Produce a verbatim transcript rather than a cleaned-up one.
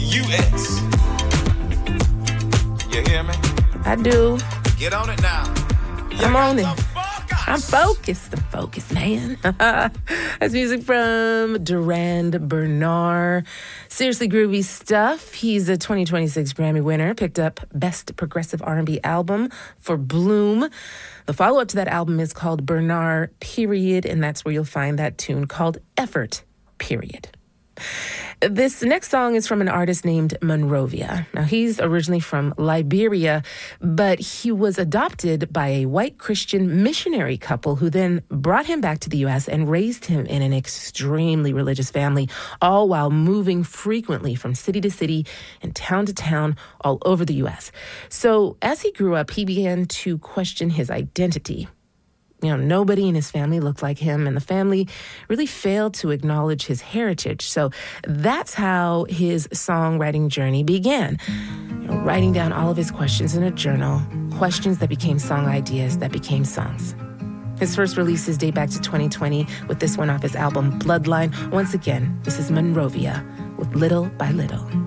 U S. You hear me? I do. Get on it now. You I'm on it. focus. I'm focused. I'm focused, man. That's music from Durand Bernarr. Seriously groovy stuff. He's a twenty twenty-six Grammy winner. Picked up Best Progressive R and B Album for Bloom. The follow-up to that album is called Bernarr, Period, and that's where you'll find that tune called Effort, Period. This next song is from an artist named Monrovia. Now, he's originally from Liberia, but he was adopted by a white Christian missionary couple who then brought him back to the U S and raised him in an extremely religious family, all while moving frequently from city to city and town to town all over the U S. So as he grew up, he began to question his identity. You know, nobody in his family looked like him, and the family really failed to acknowledge his heritage. So that's how his songwriting journey began. You know, writing down all of his questions in a journal, questions that became song ideas that became songs. His first releases date back to twenty twenty with this one off his album Bloodline. Once again, this is Monrovia with Little by Little.